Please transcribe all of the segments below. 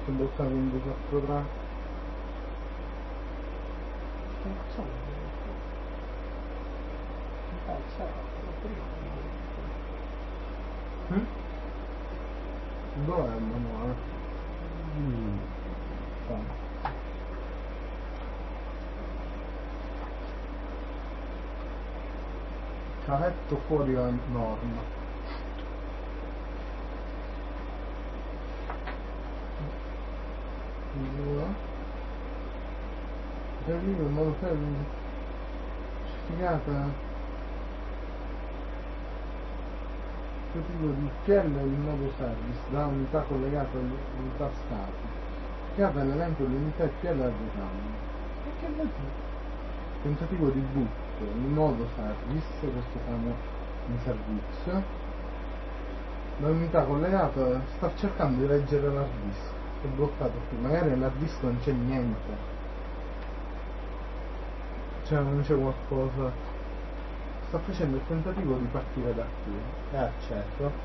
è bloccato in 243. Dov'è il manuale? Cavetto fuori la norma. Serviva in modo certificata tipo di PL il nuovo service da unità collegata all'unità stati chiama l'elenco dell'unità PL al ricambio. E che vuol dire? Tentativo di boot il nuovo service, questo siamo in servizio, l'unità collegata sta cercando di leggere l'hard disk, è bloccato qui, magari nell'hard disk non c'è niente, cioè non c'è qualcosa, sta facendo il tentativo di partire da qui, è acceso.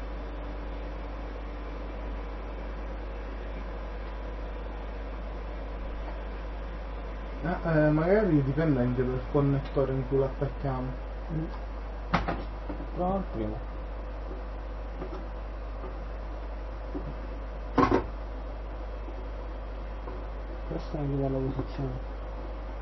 Magari dipende anche dal connettore in cui l'attacchiamo. Prova il primo. Questo è anche dalla posizione.